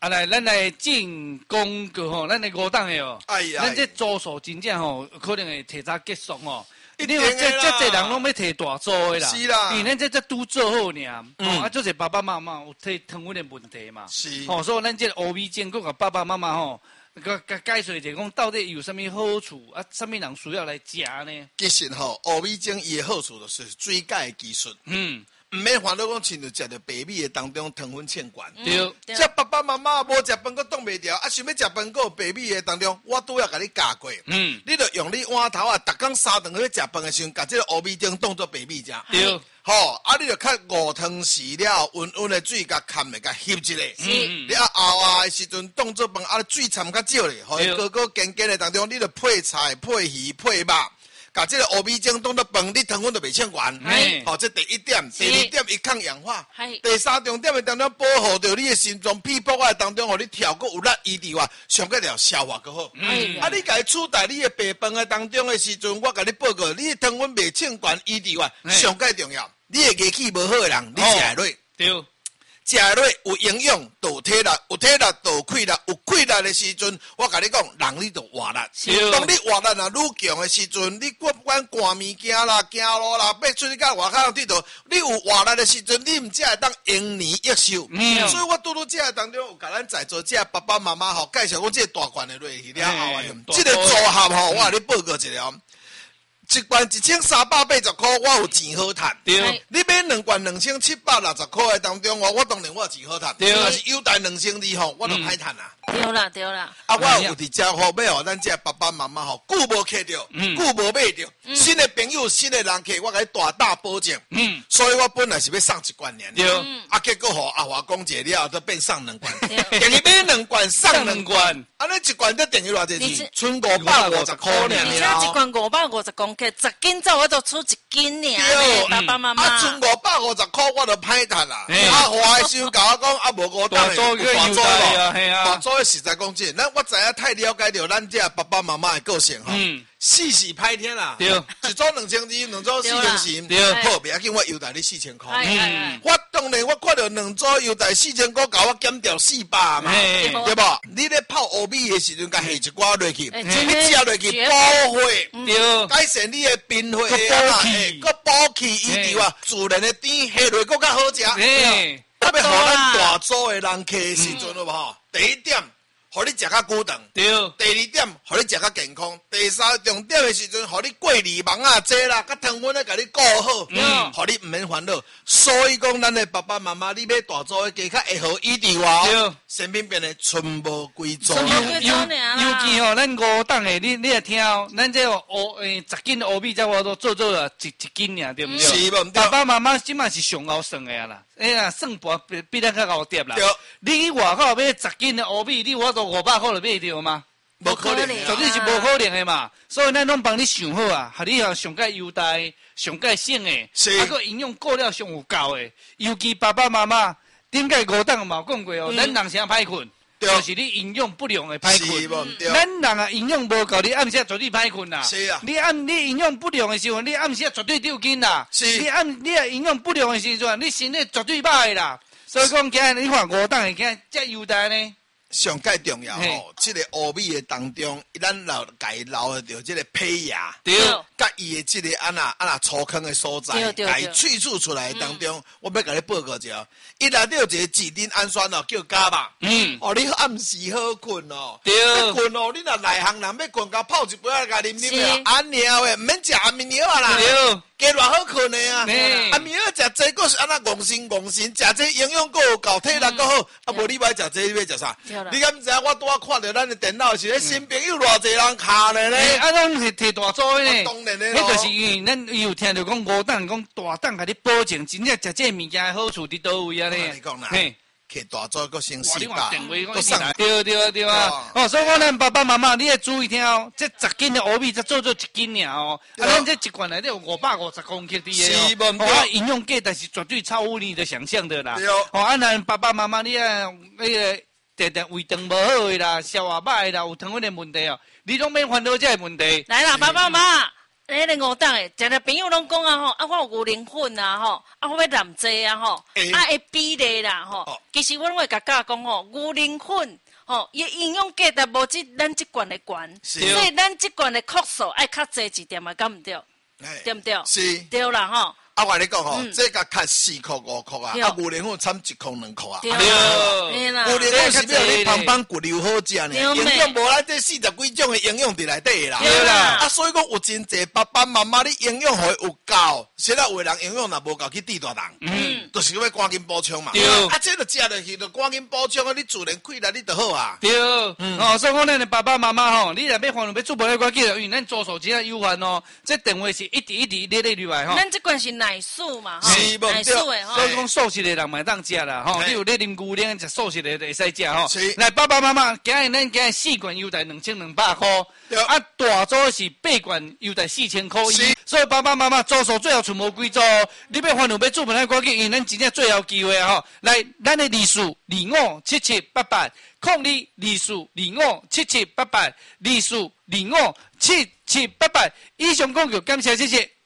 来，咱来进广告吼，咱的5档的哦。 哎呀， 咱这租数真正吼，可能会提早结束哦。 一定的啦， 这侪人拢要提大租的啦。 是啦， 因为咱这拄做好尔，就是爸爸妈妈有提糖分的问题嘛。 是， 所以咱这黑米煎，佮爸爸妈妈吼，甲解说者讲到底有啥物好处啊？啥物人需要来食呢？ 其实吼，黑米精伊的好处就是水解的技术。唔免烦恼讲，亲像食着白米的当中糖分欠悬。 对， 这爸爸妈妈无食饭，佮挡袂牢，想要食饭，佮白米的当中，我都要甲你教过。你着用你碗头啊，逐工3顿去食饭的时阵，甲这个黑米精当作白米食。 对。 你着较5汤匙了，温温的水甲含的甲吸一下。你熬的时阵当作饭，水掺较少咧，互伊高高坚坚的当中，你着配菜、配鱼、配肉。把这个黑米精当作饭，你糖分就袂欠悬。这第一点，第二点，伊抗氧化。第3重点的当中，保护着你的心脏、皮肤的当中，互你跳过有力医治外，上个了消化更好。你家取代你的白饭的当中的时阵，我甲你报告，你的糖分袂欠悬医治外，上个重要。你的牙齿无好的人，你食会落。 对。 食落有营养，有体力，有体力就有气力，有气力的时阵，我甲你讲，人你就活力。当你活力啊愈强的时阵，你不管赶物件啦、行路啦，要出去到外口佚佗，你有活力的时阵，你毋才会当延年益寿。所以我拄拄这当中有甲咱在座这爸爸妈妈吼介绍讲这大罐的落去了后啊，这个组合吼，我甲你报告一下。一罐1380块，我有钱好赚。对，你买2罐2760块的当中，我当然我有钱好赚。对，但是优待2200吼，我就歹赚啊。 对啦。 我有伫遮吼，要互咱遮爸爸妈妈吼，久无客着，久无买着，新的朋友、新的人客，我甲你大保证。所以我本来是要送1罐尔。对，结果吼阿华讲解了，都变送2罐。等于买2罐送2罐，安尼1罐才等于偌济钱？剩550块尔。 而且1罐550公克，10斤走我就出1斤尔。爸爸妈妈。 剩550块我就歹赚啦。花的时阵甲我讲无5档的，大租实在讲真，我知影太了解到咱这爸爸妈妈的个性吼，死歹听啦。对，一组2200，两组4000，对，好，袂要紧，我优待你4000块。我当然我看到2组优待4000块，甲我减掉400嘛，对不？你咧泡黑米的时阵，甲下一寡落去，你食落去补血，对，改善你的贫血啊，佮补气医治啊，自然的甜下落佮较好食。特别互咱大组的人客的时阵，好不好？第一点，互你食较久长；对。第二点，互你食较健康；第3重点的时阵，互你过年忙啊济啦，甲糖分咧，甲你顾好，互你毋免烦恼。所以讲，咱的爸爸妈妈，你买大组的鸡较会好医治我，身边变的剩无几组。 尤其吼，咱5档的，你来听哦，咱这10斤的黑米，才我都做啊1斤尔，对不对？ 是无？ 爸爸妈妈即马是上后算的啦。算盘比咱较高点啦。你外口买10斤的黑米，你我都500块就买着吗？ 无可能， 绝对是无可能的嘛。所以咱拢帮你想好啊，互你上介优待、上介省的，个营养够了上有够的。尤其爸爸妈妈，顶个5档嘛讲过哦，咱人啥歹困，就是你营养不良的歹困。咱人啊营养无够，你暗时绝对歹困啦。是啊，你营养不良的时候，你暗时绝对丢筋啦。是，你营养不良的时阵，你身体绝对歹啦。所以讲，今日你看5档的，今日这优待呢？ 上介重要吼，这个黑米的当中，咱家留着这个胚芽，对，甲伊的这个安那粗坑的所在，家萃取出来当中，我要甲你报告一下，伊内底有一个脂丁氨酸哦，叫伽马，你暗时好困哦，对，要困哦，你若内行人要困，甲泡一杯来甲啉，安尿的，毋免食安眠药啊啦，加偌好困的啊，安眠药食这个是安那戆神，食这营养够有够，体力够好，无你要食这，你要食啥？你敢知影？我拄仔看到咱的电脑是咧新朋友偌济人卡咧咧， 拢是摕大组的呢。 当然咧， 迄就是因为咱有听到讲5档讲大档，甲你保证真正食这物件的好处伫倒位啊咧。嘿， 摕大组个先400， 个送对啊。所以讲咱爸爸妈妈，你要注意听哦，这10斤的黑米才做1斤尔哦。咱这1罐内底有550公克的哦。营养价但是绝对超乎你的想象的啦。咱爸爸妈妈你啊那个。胃肠无好的啦，消化歹的啦，有糖分的问题哦，你拢免烦恼这个问题。 来啦，爸爸妈妈， 那个5档诶，常常朋友拢讲啊吼，啊我有牛奶粉啊吼，啊我要染剂啊吼，啊会比例啦吼。其实阮会甲教讲吼，牛奶粉吼，伊营养价值无咱即罐的悬，所以咱即罐的克数爱较济一点嘛，敢毋对？对毋对？ 是， 对啦吼。 啊，我跟你讲吼，这个较4块5块啊，啊牛奶粉掺1块2块啊。 对， 牛奶粉是要你芳芳骨溜好食呢，营养无咱这40几种的营养伫内底啦。 对啦， 啊，所以讲有真济爸爸妈妈，你营养互有够，现在有的人营养若无够去地大人，就是要赶紧补充嘛。 对， 啊，这就食落去就赶紧补充啊，你自然气力你就好啊。 对，哦，所以讲咱的爸爸妈妈吼，你若要烦恼要做无咧关键，因为咱左手真系有限哦，这电话是一直列入来吼。 咱这罐是奶素嘛。 是无对， 所以讲素食的人嘛当食啦，吼，你有咧啉牛奶食素食的就会使食吼。来，爸爸妈妈，今日咱4罐优待2200块，啊，大组是8罐优待4000块伊，所以爸爸妈妈组数最后剩无几组，你要烦恼要做本来赶紧，因为咱真正最后机会吼。来，咱的利数257788，0224257788，利数257788，以上讲就感谢谢谢。